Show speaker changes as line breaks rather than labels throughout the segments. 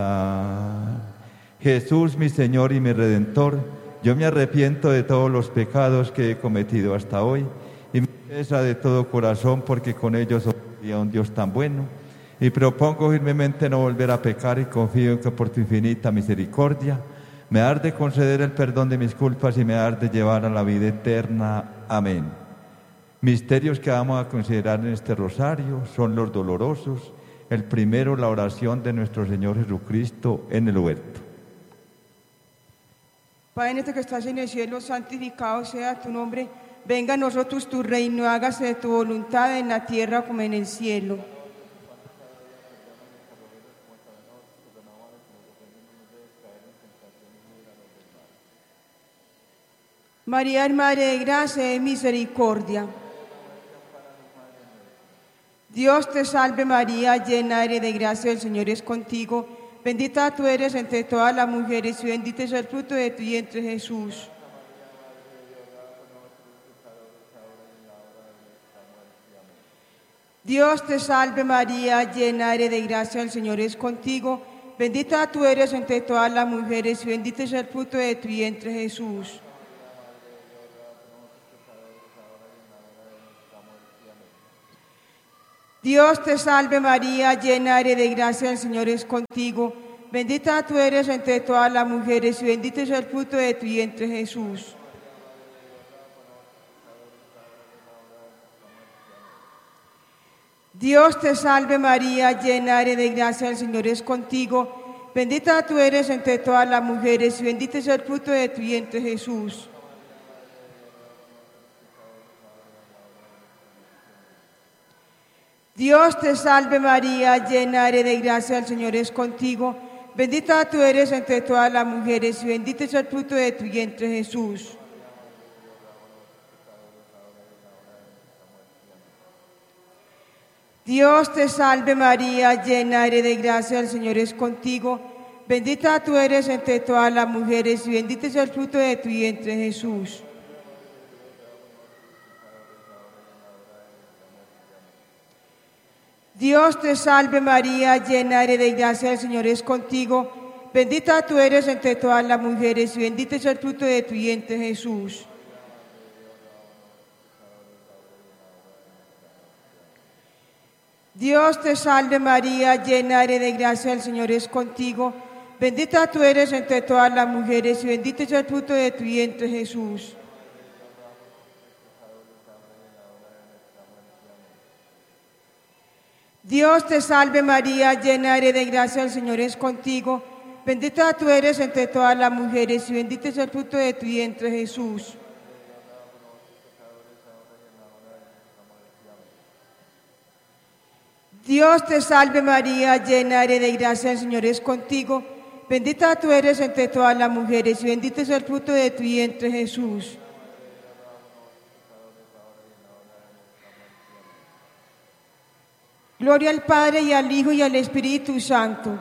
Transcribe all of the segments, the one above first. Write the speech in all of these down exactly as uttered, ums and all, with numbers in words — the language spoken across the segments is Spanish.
Jesús, mi Señor y mi Redentor, yo me arrepiento de todos los pecados que he cometido hasta hoy y me pesa de todo corazón porque con ellos ofendí a un Dios tan bueno. Y propongo firmemente no volver a pecar y confío en que por tu infinita misericordia me has de conceder el perdón de mis culpas y me has de llevar a la vida eterna. Amén. Misterios que vamos a considerar en este rosario son los dolorosos. El primero, la oración de nuestro Señor Jesucristo en el huerto.
Padre nuestro que estás en el cielo, santificado sea tu nombre. Venga a nosotros tu reino, hágase de tu voluntad en la tierra como en el cielo. María, Madre de gracia y misericordia. Dios te salve María, llena eres de gracia, el Señor es contigo. Bendita tú eres entre todas las mujeres y bendito es el fruto de tu vientre, Jesús. Dios te salve María, llena eres de gracia, el Señor es contigo. Bendita tú eres entre todas las mujeres y bendito es el fruto de tu vientre, Jesús. Dios te salve María, llena eres de gracia, el Señor es contigo. Bendita tú eres entre todas las mujeres y bendito es el fruto de tu vientre, Jesús. Dios te salve María, llena eres de gracia, el Señor es contigo. Bendita tú eres entre todas las mujeres y bendito es el fruto de tu vientre, Jesús. Dios te salve María, llena eres de gracia, el Señor es contigo. Bendita tú eres entre todas las mujeres y bendito es el fruto de tu vientre, Jesús. Dios te salve María, llena eres de gracia, el Señor es contigo. Bendita tú eres entre todas las mujeres y bendito es el fruto de tu vientre, Jesús. Dios te salve María, llena eres de gracia, el Señor es contigo. Bendita tú eres entre todas las mujeres y bendito es el fruto de tu vientre, Jesús. Dios te salve María, llena eres de gracia, el Señor es contigo. Bendita tú eres entre todas las mujeres y bendito es el fruto de tu vientre, Jesús. Dios te salve María, llena eres de gracia, el Señor es contigo. Bendita tú eres entre todas las mujeres y bendito es el fruto de tu vientre, Jesús. Dios te salve María, llena eres de gracia, el Señor es contigo. Bendita tú eres entre todas las mujeres y bendito es el fruto de tu vientre, Jesús. Gloria al Padre y al Hijo y al Espíritu Santo.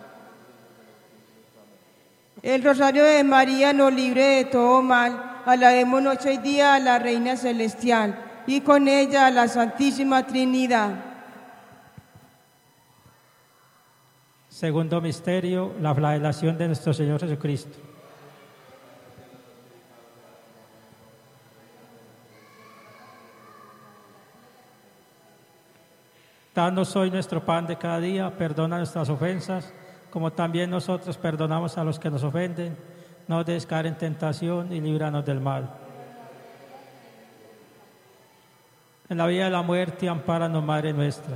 El rosario de María nos libre de todo mal. Alabemos noche y día a la Reina Celestial y con ella a la Santísima Trinidad.
Segundo misterio, la flagelación de nuestro Señor Jesucristo. Danos hoy nuestro pan de cada día, perdona nuestras ofensas, como también nosotros perdonamos a los que nos ofenden. No nos dejes caer en tentación y líbranos del mal. En la vida de la muerte, ampáranos, Madre nuestra.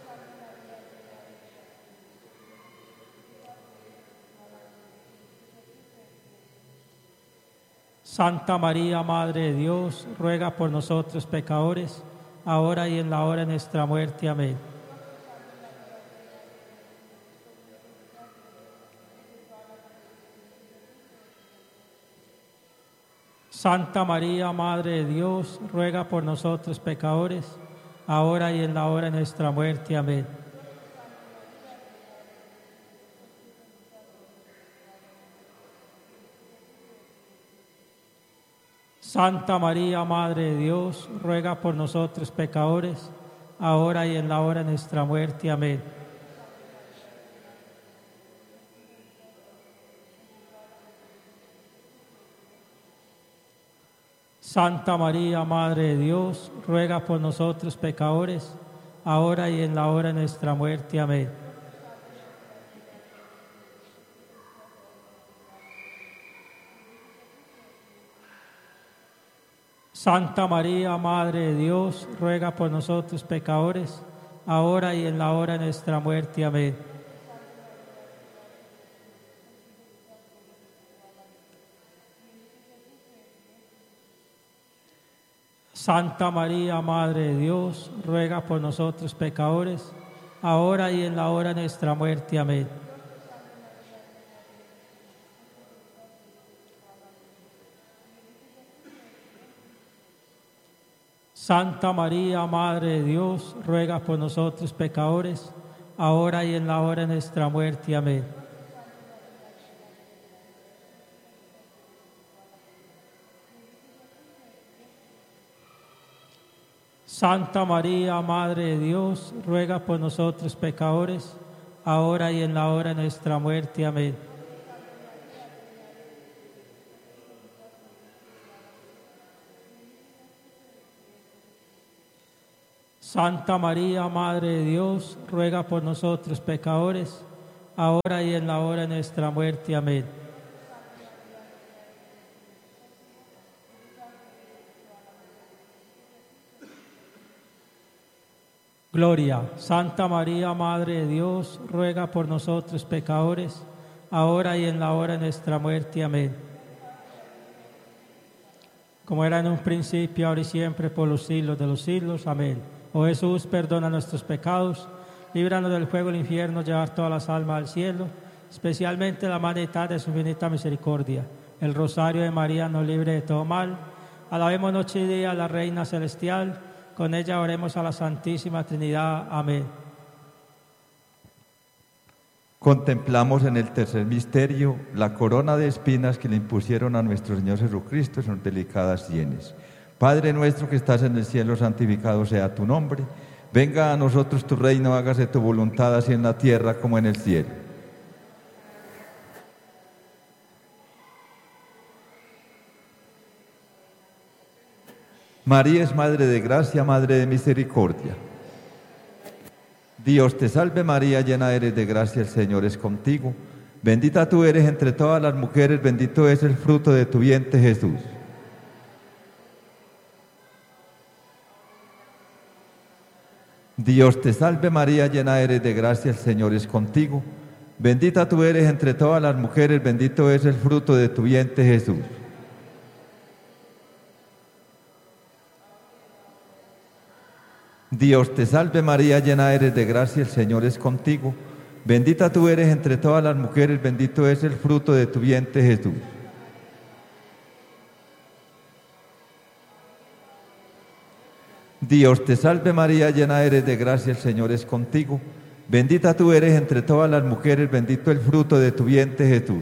Santa María, Madre de Dios, ruega por nosotros pecadores, ahora y en la hora de nuestra muerte. Amén. Santa María, Madre de Dios, ruega por nosotros pecadores, ahora y en la hora de nuestra muerte. Amén. Santa María, Madre de Dios, ruega por nosotros pecadores, ahora y en la hora de nuestra muerte. Amén. Santa María, Madre de Dios, ruega por nosotros pecadores, ahora y en la hora de nuestra muerte. Amén. Santa María, Madre de Dios, ruega por nosotros pecadores, ahora y en la hora de nuestra muerte. Amén. Santa María, Madre de Dios, ruega por nosotros pecadores, ahora y en la hora de nuestra muerte. Amén. Santa María, Madre de Dios, ruega por nosotros pecadores, ahora y en la hora de nuestra muerte. Amén. Santa María, Madre de Dios, ruega por nosotros pecadores, ahora y en la hora de nuestra muerte. Amén. Santa María, Madre de Dios, ruega por nosotros pecadores, ahora y en la hora de nuestra muerte. Amén. Gloria. Santa María, Madre de Dios, ruega por nosotros pecadores, ahora y en la hora de nuestra muerte. Amén. Como era en un principio, ahora y siempre, por los siglos de los siglos. Amén. Oh Jesús, perdona nuestros pecados, líbranos del fuego del infierno, llevar todas las almas al cielo, especialmente la humanidad de su infinita misericordia. El rosario de María nos libre de todo mal. Alabemos noche y día a la Reina Celestial. Con ella oremos a la Santísima Trinidad. Amén.
Contemplamos en el tercer misterio la corona de espinas que le impusieron a nuestro Señor Jesucristo en sus delicadas sienes. Padre nuestro que estás en el cielo, santificado sea tu nombre. Venga a nosotros tu reino, hágase tu voluntad, así en la tierra como en el cielo. María es Madre de gracia, Madre de misericordia. Dios te salve María, llena eres de gracia, el Señor es contigo. Bendita tú eres entre todas las mujeres, bendito es el fruto de tu vientre, Jesús. Dios te salve María, llena eres de gracia, el Señor es contigo. Bendita tú eres entre todas las mujeres, bendito es el fruto de tu vientre, Jesús. Dios te salve María, llena eres de gracia, el Señor es contigo. Bendita tú eres entre todas las mujeres, bendito es el fruto de tu vientre, Jesús. Dios te salve María, llena eres de gracia, el Señor es contigo. Bendita tú eres entre todas las mujeres, bendito el fruto de tu vientre, Jesús.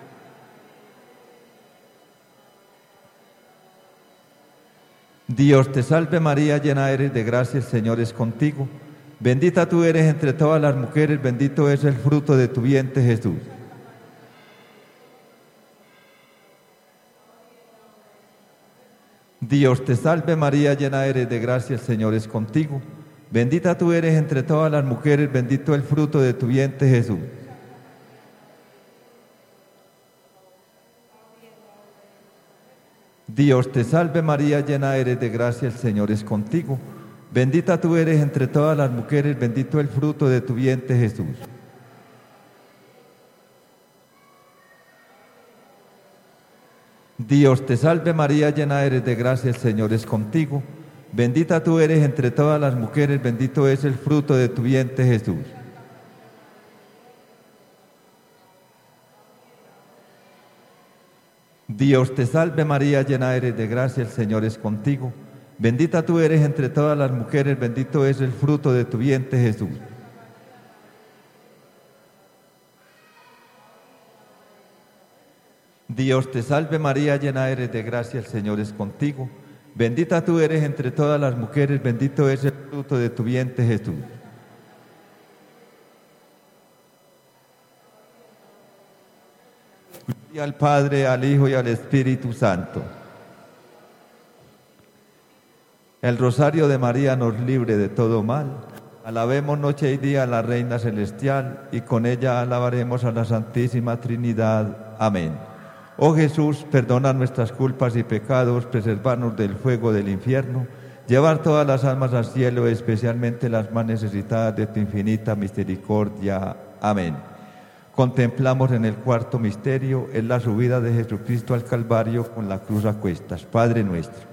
Dios te salve María, llena eres de gracia, el Señor es contigo. Bendita tú eres entre todas las mujeres, bendito es el fruto de tu vientre, Jesús. Dios te salve María, llena eres de gracia, el Señor es contigo. Bendita tú eres entre todas las mujeres, bendito el fruto de tu vientre, Jesús. Dios te salve María, llena eres de gracia, el Señor es contigo. Bendita tú eres entre todas las mujeres, bendito el fruto de tu vientre, Jesús. Dios te salve María, llena eres de gracia, el Señor es contigo. Bendita tú eres entre todas las mujeres, bendito es el fruto de tu vientre, Jesús. Dios te salve María, llena eres de gracia, el Señor es contigo. Bendita tú eres entre todas las mujeres, bendito es el fruto de tu vientre, Jesús. Dios te salve María, llena eres de gracia, el Señor es contigo. Bendita tú eres entre todas las mujeres, bendito es el fruto de tu vientre, Jesús. Gloria al Padre, al Hijo y al Espíritu Santo. El rosario de María nos libre de todo mal. Alabemos noche y día a la Reina Celestial y con ella alabaremos a la Santísima Trinidad. Amén. Oh Jesús, perdona nuestras culpas y pecados, preservarnos del fuego del infierno, llevar todas las almas al cielo, especialmente las más necesitadas de tu infinita misericordia. Amén. Contemplamos en el cuarto misterio, es la subida de Jesucristo al Calvario con la cruz a cuestas. Padre nuestro.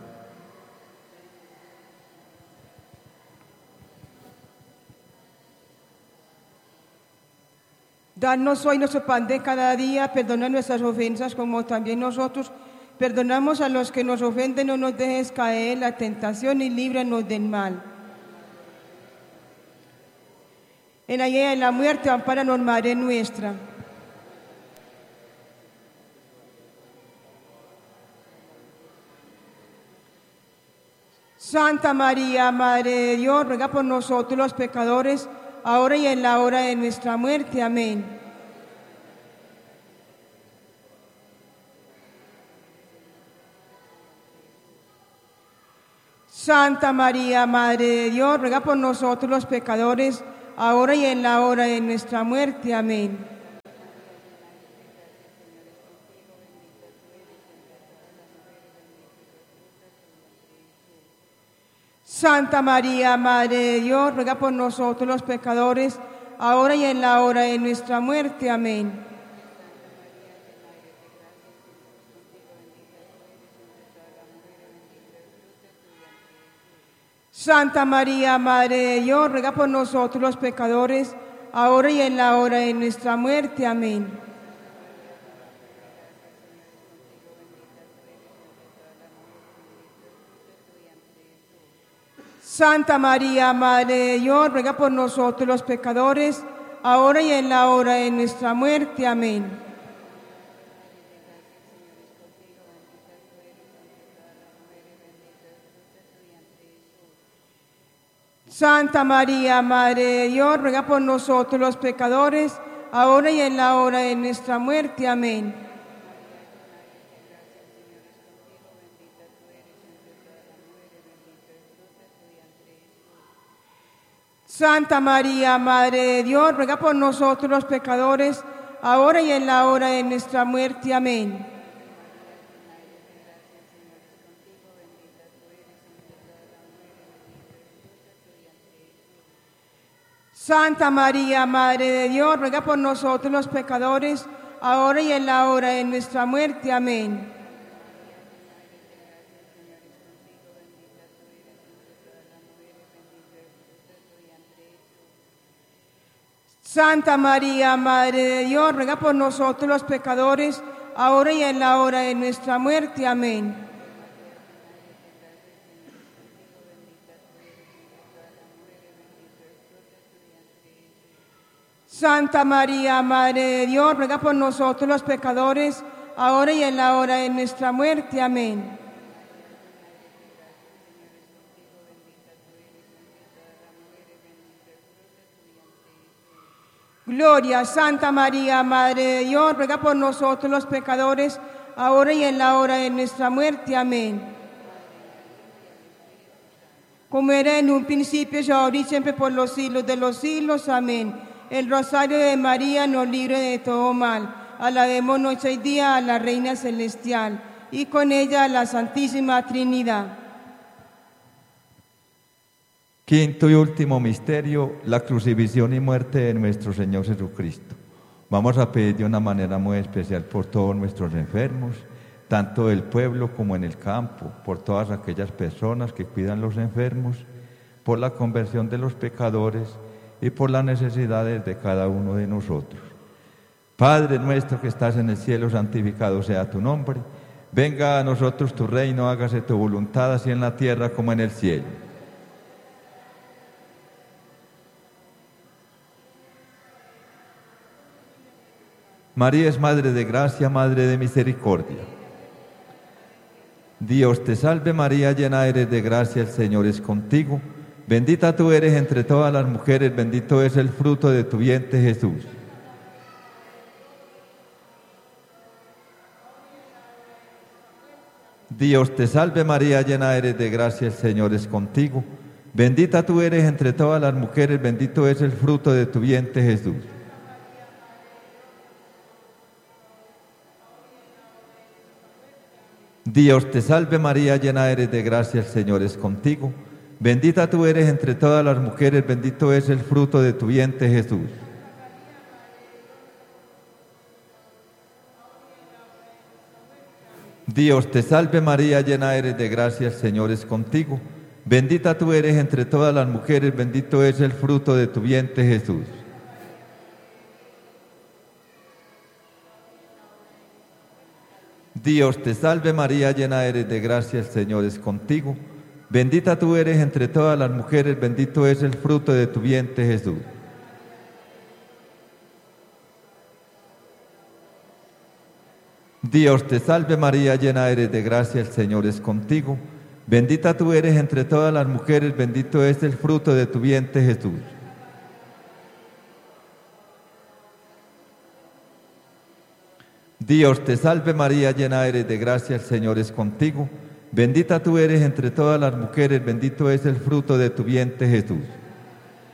Danos hoy nuestro pan de cada día, perdona nuestras ofensas como también nosotros perdonamos a los que nos ofenden, no nos dejes caer en la tentación y líbranos del mal. En la vida de la muerte, ampáranos, Madre nuestra. Santa María, Madre de Dios, ruega por nosotros los pecadores, ahora y en la hora de nuestra muerte. Amén. Santa María, Madre de Dios, ruega por nosotros los pecadores, ahora y en la hora de nuestra muerte. Amén. Santa María, Madre de Dios, ruega por nosotros los pecadores, ahora y en la hora de nuestra muerte. Amén. Santa María, Madre de Dios, ruega por nosotros los pecadores, ahora y en la hora de nuestra muerte. Amén. Santa María, Madre de Dios, ruega por nosotros los pecadores, ahora y en la hora de nuestra muerte. Amén. Santa María, Madre de Dios, ruega por nosotros los pecadores, ahora y en la hora de nuestra muerte. Amén. Santa María, Madre de Dios, ruega por nosotros los pecadores, ahora y en la hora de nuestra muerte. Amén. Santa María, Madre de Dios, ruega por nosotros los pecadores, ahora y en la hora de nuestra muerte. Amén. Santa María, Madre de Dios, ruega por nosotros los pecadores, ahora y en la hora de nuestra muerte. Amén. Santa María, Madre de Dios, ruega por nosotros los pecadores, ahora y en la hora de nuestra muerte. Amén. Gloria a Santa María, Madre de Dios, ruega por nosotros los pecadores, ahora y en la hora de nuestra muerte. Amén. Como era en un principio, y ahora y siempre, por los siglos de los siglos. Amén. El rosario de María nos libre de todo mal. Alabemos noche y día a la Reina Celestial y con ella a la Santísima Trinidad.
Quinto y último misterio, la crucifixión y muerte de nuestro Señor Jesucristo. Vamos a pedir de una manera muy especial por todos nuestros enfermos, tanto del pueblo como en el campo, por todas aquellas personas que cuidan los enfermos, por la conversión de los pecadores y por las necesidades de cada uno de nosotros. Padre nuestro que estás en el cielo, santificado sea tu nombre. Venga a nosotros tu reino, hágase tu voluntad, así en la tierra como en el cielo. María es Madre de Gracia, Madre de Misericordia. Dios te salve María, llena eres de gracia, el Señor es contigo. Bendita tú eres entre todas las mujeres, bendito es el fruto de tu vientre, Jesús. Dios te salve María, llena eres de gracia, el Señor es contigo. Bendita tú eres entre todas las mujeres, bendito es el fruto de tu vientre, Jesús. Dios te salve María, llena eres de gracia, el Señor es contigo. Bendita tú eres entre todas las mujeres, bendito es el fruto de tu vientre, Jesús. Dios te salve María, llena eres de gracia, el Señor es contigo. Bendita tú eres entre todas las mujeres, bendito es el fruto de tu vientre, Jesús. Dios te salve María, llena eres de gracia, el Señor es contigo. Bendita tú eres entre todas las mujeres, bendito es el fruto de tu vientre, Jesús. Dios te salve María, llena eres de gracia, el Señor es contigo. Bendita tú eres entre todas las mujeres, bendito es el fruto de tu vientre, Jesús. Dios te salve María, llena eres de gracia, el Señor es contigo. Bendita tú eres entre todas las mujeres, bendito es el fruto de tu vientre, Jesús.